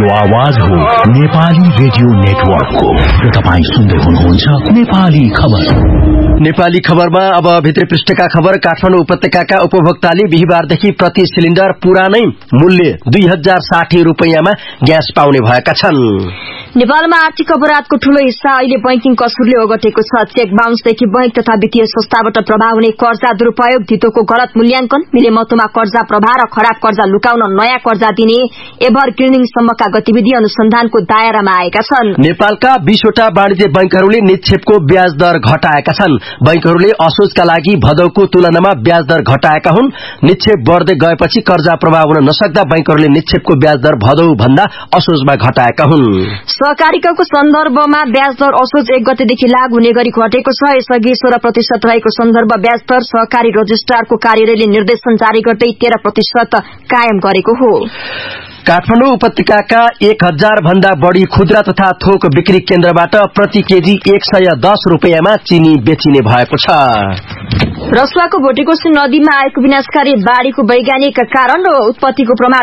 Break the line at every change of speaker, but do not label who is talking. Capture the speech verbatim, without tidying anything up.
आवाज हो नेपाली रेडियो नेटवर्कको र तपाईं सुन्दै हुनुहुन्छ नेपाली खबर।
नेपाली खबरमा अब भित्री पृष्ठका खबर। काठमाडौँ उपत्यकाका उपभोक्ताले बिहीबारदेखि प्रति सिलिन्डर पुरानै मूल्य दुई हजार साठी रुपियाँमा ग्यास पाउने भएका छन्।
नेपालमा आर्थिक अपराधको ठूलो हिस्सा अहिले बैंकिङ कसुरले ओगटेको छ। चेक बााउन्सदेखि बैंक तथा वित्तीय संस्थाबाट प्रभाव हुने कर्जा दुरूपयोग, धितोको गलत मूल्याङ्कन, मिलेमतोमा कर्जा प्रवाह र खराब कर्जा लुकाउन नयाँ कर्जा दिने एभरग्रिनिङ सम्मका गतिविधि अनुसन्धानको दायरामा आएका छन्।
नेपालका बीसवटा वाणिज्य बैंकहरूले निक्षेपको ब्याज दर घटाएका छन्। बैंकहरूले असोजका लागि भदौको तुलनामा ब्याज दर घटाएका हुन्। निक्षेप बढ्दै गएपछि कर्जा प्रवाह हुन नसक्दा बैंकहरूले निक्षेपको ब्याज दर भदौ भन्दा असोजमा घटाएका हुन्।
सहकारीको सन्दर्भमा ब्याज दर असोज एक गतेदेखि लागू हुने गरी घटेको छ। यसअघि सोह्र प्रतिशत रहेको सन्दर्भ ब्याज दर सहकारी रजिस्ट्रारको कार्यालयले निर्देशन जारी गर्दै तेह्र प्रतिशत कायम गरेको हो।
काठमाडौँ उपत्यकाका एक हजार भन्दा बढ़ी खुद्रा तथा थोक बिक्री केन्द्रबाट प्रति केजी एक सय दस रुपियाँमा चिनी बेचिने भएको छ।
रसुवाको भोटेकोशी नदीमा आएको विनाशकारी बाढ़ीको वैज्ञानिक कारण र उत्पत्तिको प्रमाण